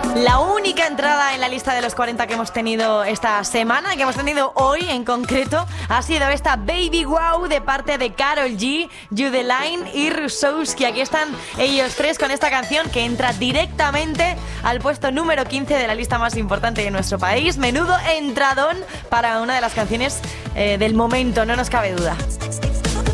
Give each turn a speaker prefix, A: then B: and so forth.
A: La única entrada en la lista de los 40 que hemos tenido esta semana, que hemos tenido hoy en concreto, ha sido esta Baby Wow de parte de Karol G, Judeline y Rusowski. Aquí están ellos tres con esta canción que entra directamente al puesto número 15 de la lista más importante de nuestro país. Menudo entradón para una de las canciones del momento, no nos cabe duda.